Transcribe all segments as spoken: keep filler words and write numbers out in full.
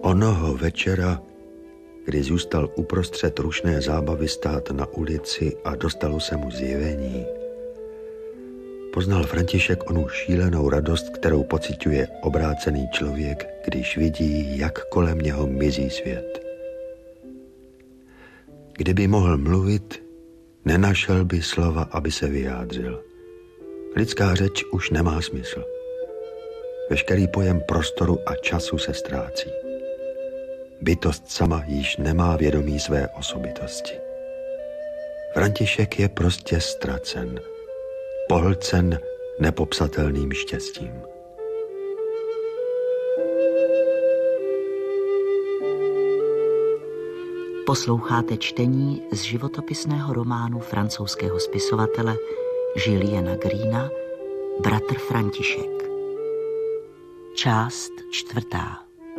Onoho večera, kdy zůstal uprostřed rušné zábavy stát na ulici a dostalo se mu zjevení, poznal František onu šílenou radost, kterou pociťuje obrácený člověk, když vidí, jak kolem něho mizí svět. Kdyby mohl mluvit, nenašel by slova, aby se vyjádřil. Lidská řeč už nemá smysl. Veškerý pojem prostoru a času se ztrácí. Bytost sama již nemá vědomí své osobitosti. František je prostě ztracen, pohlcen nepopsatelným štěstím. Posloucháte čtení z životopisného románu francouzského spisovatele Juliana Greena Bratr František. Část čtvrtá.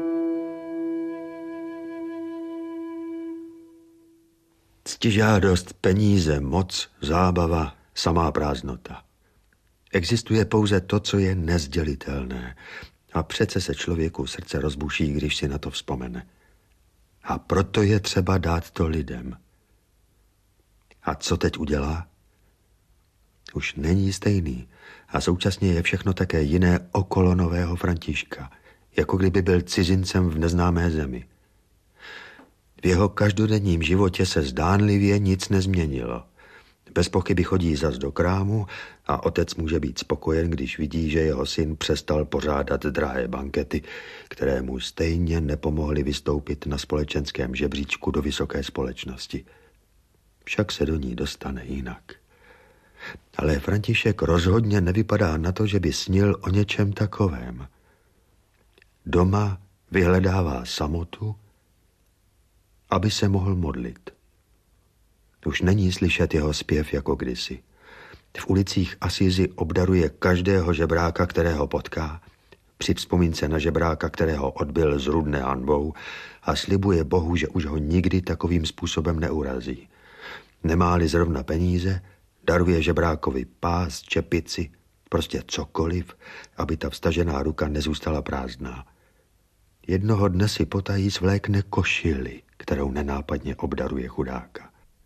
Ctižádost, peníze, moc, zábava, samá prázdnota. Existuje pouze to, co je nezdělitelné. A přece se člověku srdce rozbuší, když si na to vzpomene. A proto je třeba dát to lidem. A co teď udělá? Už není stejný. A současně je všechno také jiné okolo nového Františka. Jako kdyby byl cizincem v neznámé zemi. V jeho každodenním životě se zdánlivě nic nezměnilo. Bez pochyby chodí zas do krámu a otec může být spokojen, když vidí, že jeho syn přestal pořádat drahé bankety, které mu stejně nepomohly vystoupit na společenském žebříčku do vysoké společnosti. Však se do ní dostane jinak. Ale František rozhodně nevypadá na to, že by snil o něčem takovém. Doma vyhledává samotu, aby se mohl modlit. Už není slyšet jeho zpěv jako kdysi. V ulicích Asízy obdaruje každého žebráka, kterého potká, při vzpomínce na žebráka, kterého odbyl s rudné hanbou, a slibuje Bohu, že už ho nikdy takovým způsobem neurazí. Nemá-li zrovna peníze, daruje žebrákovi pás, čepici, prostě cokoliv, aby ta vstažená ruka nezůstala prázdná. Jednoho dne si potají svlékne košili, kterou nenápadně obdaruje chudáka.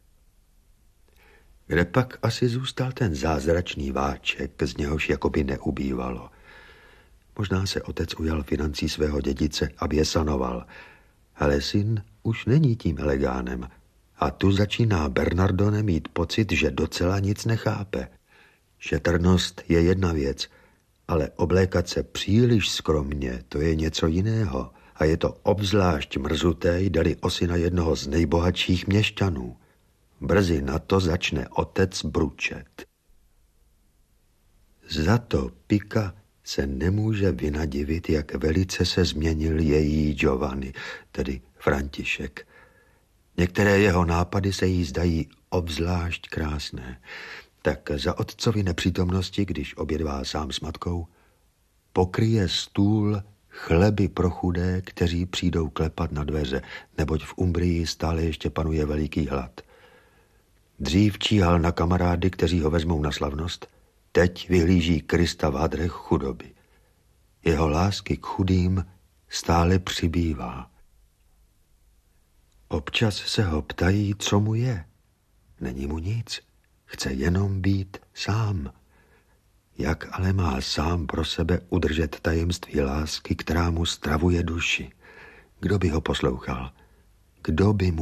Kde pak asi zůstal ten zázračný váček, z něhož jakoby neubývalo. Možná se otec ujal financí svého dědice, aby je sanoval, ale syn už není tím elegánem a tu začíná Bernardone mít pocit, že docela nic nechápe. Šetrnost je jedna věc, ale oblékat se příliš skromně, to je něco jiného a je to obzvlášť mrzuté, jde-li o syna jednoho z nejbohatších měšťanů. Brzy na to začne otec bručet. Za to Pika se nemůže vynadivit, jak velice se změnil její Giovanni, tedy František. Některé jeho nápady se jí zdají obzvlášť krásné. Tak za otcovy nepřítomnosti, když obědvá sám s matkou, pokryje stůl chleby pro chudé, kteří přijdou klepat na dveře, neboť v Umbrii stále ještě panuje veliký hlad. Dřív číhal na kamarády, kteří ho vezmou na slavnost, teď vyhlíží Krista v hadrech chudoby. Jeho lásky k chudým stále přibývá. Občas se ho ptají, co mu je. Není mu nic, chce jenom být sám. Jak ale má sám pro sebe udržet tajemství lásky, která mu stravuje duši? Kdo by ho poslouchal? Kdo by mu